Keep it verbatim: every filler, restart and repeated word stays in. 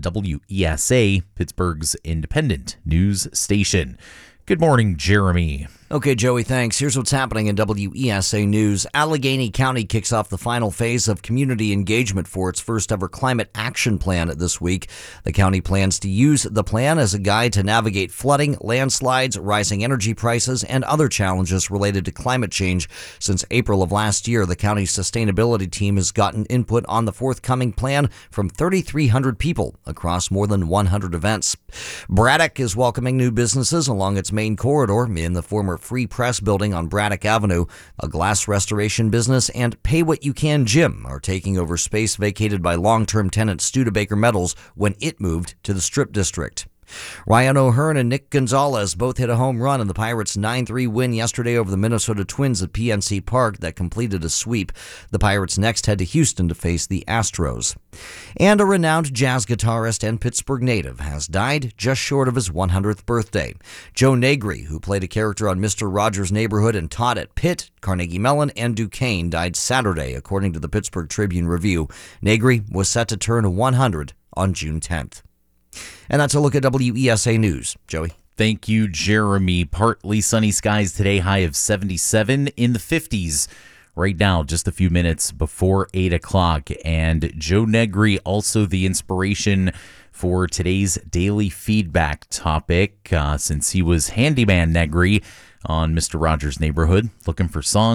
W E S A, Pittsburgh's independent news station. Good morning, Jeremy. Okay, Joey, thanks. Here's what's happening in W E S A News. Allegheny County kicks off the final phase of community engagement for its first ever climate action plan this week. The county plans to use the plan as a guide to navigate flooding, landslides, rising energy prices, and other challenges related to climate change. Since April of last year, the county's sustainability team has gotten input on the forthcoming plan from thirty-three hundred people across more than one hundred events. Braddock is welcoming new businesses along its main corridor in the former Free Press building on Braddock Avenue. A glass restoration business and Pay What You Can Gym are taking over space vacated by long-term tenant Studebaker Metals when it moved to the Strip District. Ryan O'Hearn and Nick Gonzalez both hit a home run in the Pirates' nine three win yesterday over the Minnesota Twins at P N C Park that completed a sweep. The Pirates next head to Houston to face the Astros. And a renowned jazz guitarist and Pittsburgh native has died just short of his one hundredth birthday. Joe Negri, who played a character on Mister Rogers' Neighborhood and taught at Pitt, Carnegie Mellon, and Duquesne, died Saturday, according to the Pittsburgh Tribune Review. Negri was set to turn one hundred on June tenth. And that's a look at W E S A News. Joey? Thank you, Jeremy. Partly sunny skies today, high of seventy-seven, in the fifties right now, just a few minutes before eight o'clock. And Joe Negri, also the inspiration for today's daily feedback topic, uh, since he was Handyman Negri on Mister Rogers' Neighborhood, looking for songs